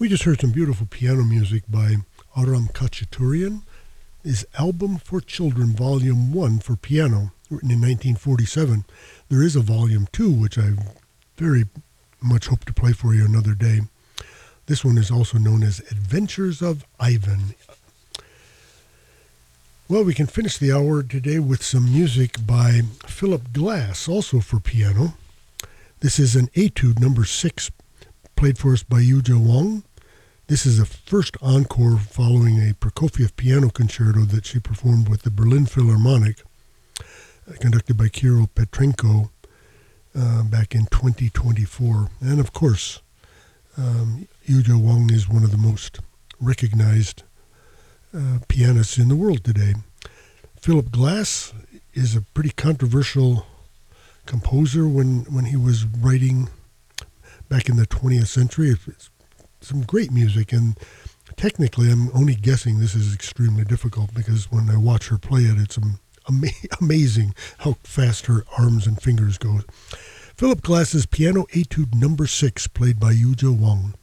We just heard some beautiful piano music by Aram Khachaturian. His Album for Children, Volume 1 for piano, written in 1947. There is a Volume 2, which I very much hope to play for you another day. This one is also known as Adventures of Ivan. Well, we can finish the hour today with some music by Philip Glass, also for piano. This is an Etude number 6, played for us by Yuja Wong. This is the first encore following a Prokofiev piano concerto that she performed with the Berlin Philharmonic, conducted by Kirill Petrenko back in 2024. And of course, Yuja Wong is one of the most recognized pianists in the world today. Philip Glass is a pretty controversial composer when he was writing back in the 20th century. It's some great music, and technically I'm only guessing this is extremely difficult because when I watch her play it, it's amazing how fast her arms and fingers go. Philip Glass's Piano Etude number 6, played by Yuja Wong.